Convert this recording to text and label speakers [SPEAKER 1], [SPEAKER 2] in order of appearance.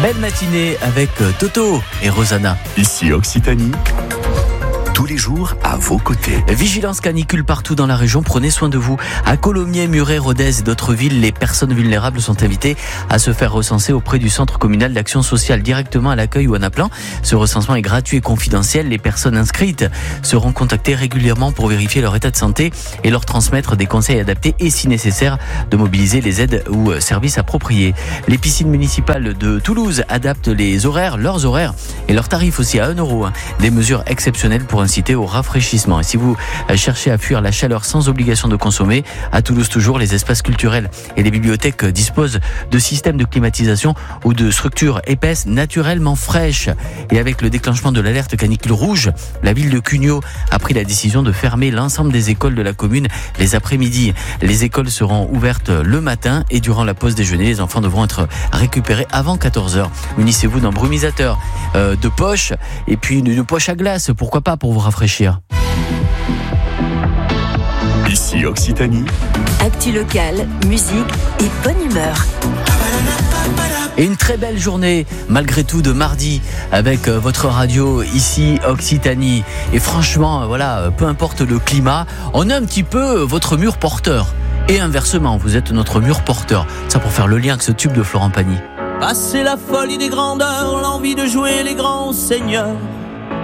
[SPEAKER 1] Belle matinée avec Toto et Rosanna.
[SPEAKER 2] Ici Occitanie, tous les jours à vos côtés.
[SPEAKER 1] Vigilance canicule partout dans la région, prenez soin de vous. À Colomiers, Muret, Rodez et d'autres villes, les personnes vulnérables sont invitées à se faire recenser auprès du centre communal d'action sociale directement à l'accueil ou en appelant. Ce recensement est gratuit et confidentiel. Les personnes inscrites seront contactées régulièrement pour vérifier leur état de santé et leur transmettre des conseils adaptés et si nécessaire de mobiliser les aides ou services appropriés. Les piscines municipales de Toulouse adaptent leurs horaires et leurs tarifs aussi à 1 euro. Des mesures exceptionnelles pour inciter au rafraîchissement. Et si vous cherchez à fuir la chaleur sans obligation de consommer, à Toulouse toujours, les espaces culturels et les bibliothèques disposent de systèmes de climatisation ou de structures épaisses naturellement fraîches. Et avec le déclenchement de l'alerte canicule rouge, la ville de Cugnot a pris la décision de fermer l'ensemble des écoles de la commune les après-midi. Les écoles seront ouvertes le matin et durant la pause déjeuner, les enfants devront être récupérés avant 14h. Munissez-vous d'un brumisateur de poche et puis une poche à glace, pourquoi pas, pour vous rafraîchir.
[SPEAKER 2] Ici Occitanie,
[SPEAKER 3] Actu locale, musique et bonne humeur.
[SPEAKER 1] Et une très belle journée, malgré tout, de mardi, avec votre radio, ici Occitanie. Et franchement, voilà, peu importe le climat, on a un petit peu votre mur porteur. Et inversement, vous êtes notre mur porteur. Ça pour faire le lien avec ce tube de Florent Pagny.
[SPEAKER 4] Passer la folie des grandeurs, l'envie de jouer les grands seigneurs.